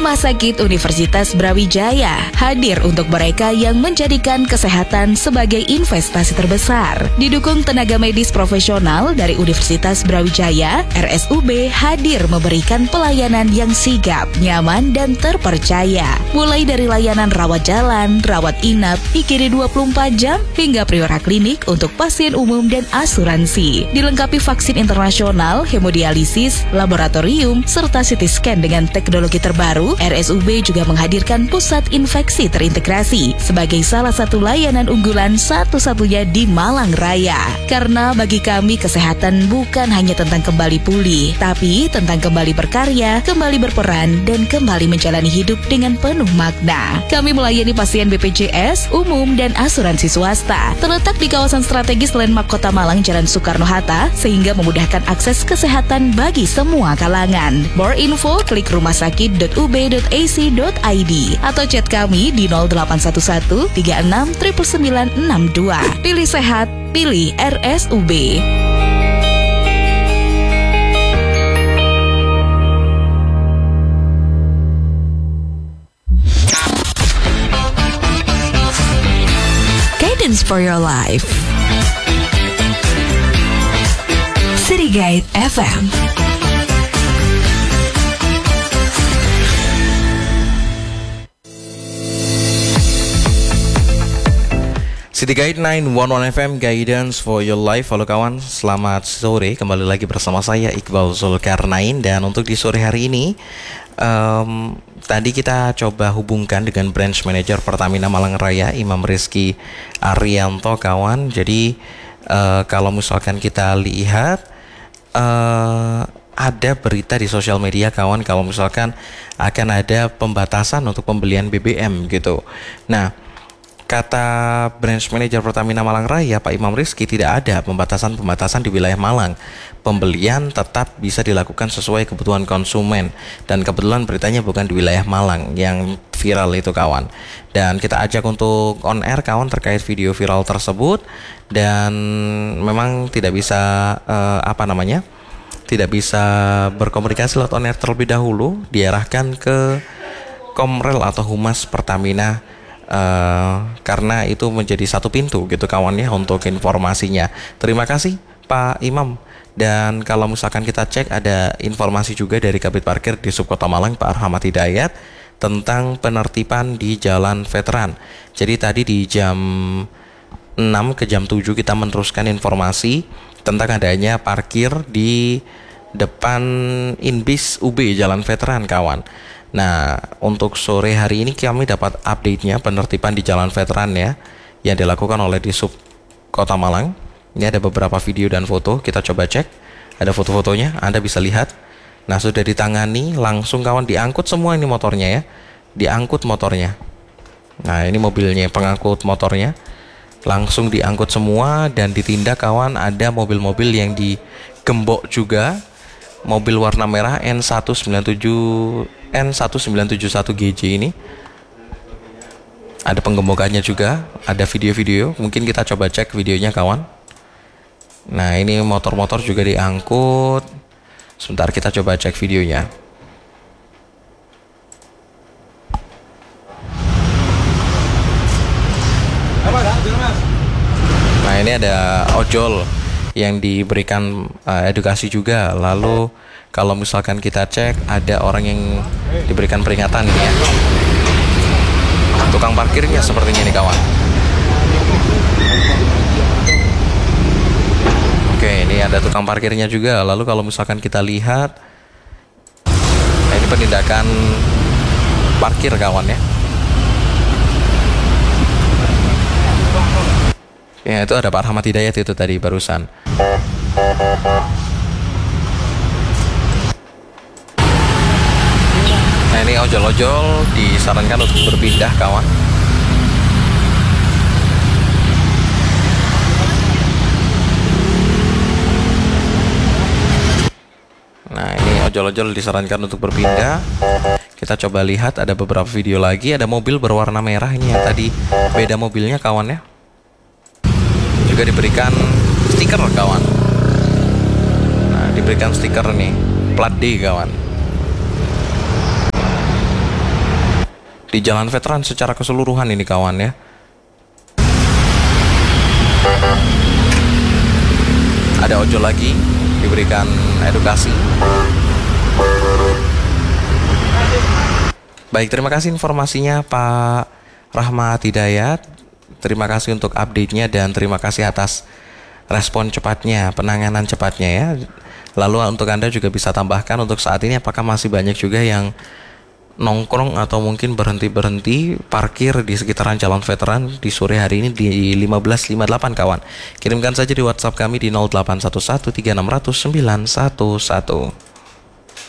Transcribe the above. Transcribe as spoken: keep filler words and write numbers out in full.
Rumah Sakit Universitas Brawijaya hadir untuk mereka yang menjadikan kesehatan sebagai investasi terbesar. Didukung tenaga medis profesional dari Universitas Brawijaya, R S U B hadir memberikan pelayanan yang sigap, nyaman, dan terpercaya. Mulai dari layanan rawat jalan, rawat inap, I G D dua puluh empat jam, hingga priora klinik untuk pasien umum dan asuransi. Dilengkapi vaksin internasional, hemodialisis, laboratorium, serta C T scan dengan teknologi terbaru, R S U B juga menghadirkan pusat infeksi terintegrasi sebagai salah satu layanan unggulan satu-satunya di Malang Raya. Karena bagi kami kesehatan bukan hanya tentang kembali pulih, tapi tentang kembali berkarya, kembali berperan, dan kembali menjalani hidup dengan penuh makna. Kami melayani pasien B P J S, umum, dan asuransi swasta. Terletak di kawasan strategis Landmark Kota Malang, Jalan Soekarno-Hatta, sehingga memudahkan akses kesehatan bagi semua kalangan. More info, klik rumahsakit dot u b dot a c dot i d atau chat kami di nol delapan satu satu tiga enam sembilan sembilan enam dua. Pilih sehat, pilih R S U B. Guidance for your life. City Guide F M. City Guide sembilan satu satu F M, Guidance for your life. Halo kawan, selamat sore. Kembali lagi bersama saya Iqbal Zulkarnain. Dan untuk di sore hari ini um, tadi kita coba hubungkan dengan Branch Manager Pertamina Malang Raya, Imam Rizky Arianto kawan. Jadi uh, kalau misalkan kita lihat uh, ada berita di sosial media kawan, kalau misalkan akan ada pembatasan untuk pembelian B B M gitu. Nah, kata Branch Manager Pertamina Malang Raya, Pak Imam Rizky, tidak ada pembatasan-pembatasan di wilayah Malang. Pembelian tetap bisa dilakukan sesuai kebutuhan konsumen. Dan kebetulan beritanya bukan di wilayah Malang yang viral itu kawan. Dan kita ajak untuk on air kawan terkait video viral tersebut. Dan memang tidak bisa uh, apa namanya tidak bisa berkomunikasi lewat on air terlebih dahulu. Diarahkan ke Komrel atau Humas Pertamina, Uh, karena itu menjadi satu pintu gitu kawan ya untuk informasinya. Terima kasih Pak Imam. Dan kalau misalkan kita cek, ada informasi juga dari Kabid Parkir di Subkota Malang, Pak Arhamad Hidayat, tentang penertiban di Jalan Veteran. Jadi tadi di jam enam ke jam tujuh kita meneruskan informasi tentang adanya parkir di depan Inbis U B Jalan Veteran kawan. Nah, untuk sore hari ini kami dapat update-nya penertiban di Jalan Veteran ya, yang dilakukan oleh di Sub Kota Malang. Ini ada beberapa video dan foto, kita coba cek. Ada foto-fotonya, Anda bisa lihat. Nah, sudah ditangani, langsung kawan diangkut semua ini motornya ya. Diangkut motornya. Nah, ini mobilnya, pengangkut motornya. Langsung diangkut semua dan ditindak kawan. Ada mobil-mobil yang digembok juga. Mobil warna merah N satu sembilan tujuh N satu sembilan tujuh satu G J ini. Ada penggembokannya juga, ada video-video. Mungkin kita coba cek videonya kawan. Nah, ini motor-motor juga diangkut. Sebentar kita coba cek videonya. Nah, ini ada ojol yang diberikan uh, edukasi juga. Lalu kalau misalkan kita cek, ada orang yang diberikan peringatan ini ya. Tukang parkirnya sepertinya nih kawan. Oke, ini ada tukang parkirnya juga. Lalu kalau misalkan kita lihat, nah ini penindakan parkir kawan ya. Ya, itu ada Pak Arhamad Hidayat itu tadi barusan. Nah, ini ojol-ojol disarankan untuk berpindah kawan. Nah, ini ojol-ojol disarankan untuk berpindah. Kita coba lihat, ada beberapa video lagi. Ada mobil berwarna merah ini yang tadi beda mobilnya kawan ya. Juga diberikan stiker kawan. Nah, diberikan stiker nih, plat D kawan. di Jalan Veteran secara keseluruhan ini kawan ya. Ada ojol lagi diberikan edukasi. Baik, terima kasih informasinya Pak Rahmat Hidayat. Terima kasih untuk update-nya dan terima kasih atas respon cepatnya, penanganan cepatnya ya. Lalu untuk Anda juga bisa tambahkan untuk saat ini apakah masih banyak juga yang nongkrong atau mungkin berhenti-berhenti parkir di sekitaran Jalan Veteran di sore hari ini di lima belas lima puluh delapan kawan. Kirimkan saja di WhatsApp kami di nol delapan satu satu tiga enam nol nol sembilan satu satu.